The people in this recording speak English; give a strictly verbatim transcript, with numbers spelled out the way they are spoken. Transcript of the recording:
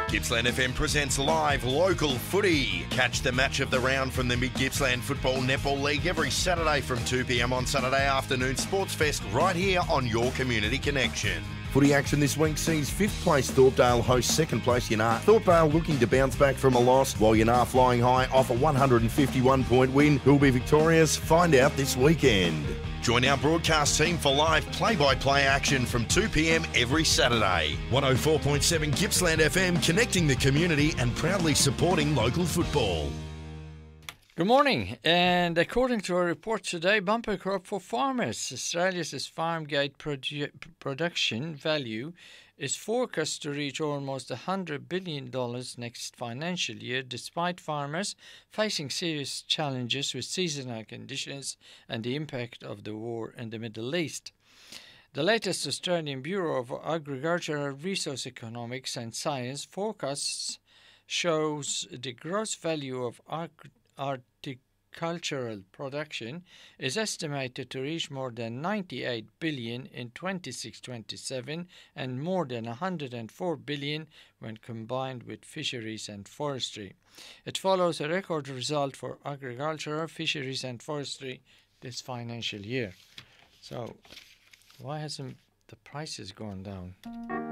Gippsland F M presents live local footy. Catch the match of the round from the Mid-Gippsland Football Netball League every Saturday from two p m on Saturday afternoon Sports Fest right here on your Community Connection. Footy action this week sees fifth place Thorpedale host second place Yanar. Thorpedale looking to bounce back from a loss, while Yanar flying high off a one hundred fifty-one point win. Who'll be victorious? Find out this weekend. Join our broadcast team for live play-by-play action from two p m every Saturday. one oh four point seven Gippsland F M, connecting the community and proudly supporting local football. Good morning, and according to a report today, bumper crop for farmers. Australia's farm gate produ- production value is forecast to reach almost one hundred billion dollars next financial year, despite farmers facing serious challenges with seasonal conditions and the impact of the war in the Middle East. The latest Australian Bureau of Agricultural Resource Economics and Science forecasts shows the gross value of ag- horticultural production is estimated to reach more than ninety-eight billion dollars in twenty-six twenty-seven and more than one hundred four billion dollars when combined with fisheries and forestry. It follows a record result for agriculture, fisheries and forestry this financial year. So why hasn't the prices gone down?